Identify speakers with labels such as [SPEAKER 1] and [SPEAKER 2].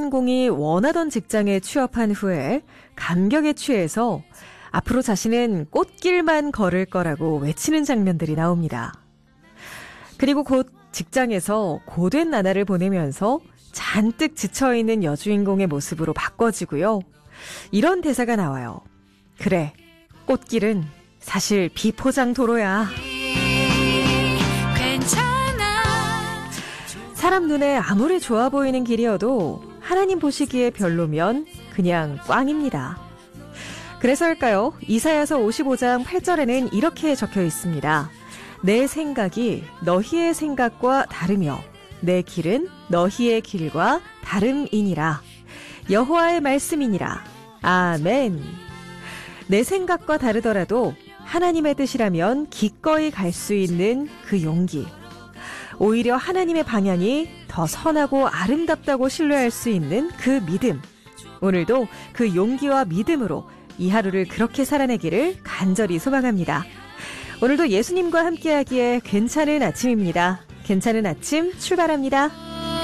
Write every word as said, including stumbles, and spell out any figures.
[SPEAKER 1] 주인공이 원하던 직장에 취업한 후에 감격에 취해서 앞으로 자신은 꽃길만 걸을 거라고 외치는 장면들이 나옵니다. 그리고 곧 직장에서 고된 나날을 보내면서 잔뜩 지쳐있는 여주인공의 모습으로 바꿔지고요. 이런 대사가 나와요. 그래, 꽃길은 사실 비포장 도로야. 사람 눈에 아무리 좋아 보이는 길이어도 하나님 보시기에 별로면 그냥 꽝입니다. 그래서일까요? 이사야서 오십오 장 팔 절에는 이렇게 적혀 있습니다. 내 생각이 너희의 생각과 다르며 내 길은 너희의 길과 다름이니라. 여호와의 말씀이니라. 아멘. 내 생각과 다르더라도 하나님의 뜻이라면 기꺼이 갈 수 있는 그 용기. 오히려 하나님의 방향이 더 선하고 아름답다고 신뢰할 수 있는 그 믿음. 오늘도 그 용기와 믿음으로 이 하루를 그렇게 살아내기를 간절히 소망합니다. 오늘도 예수님과 함께하기에 괜찮은 아침입니다. 괜찮은 아침 출발합니다.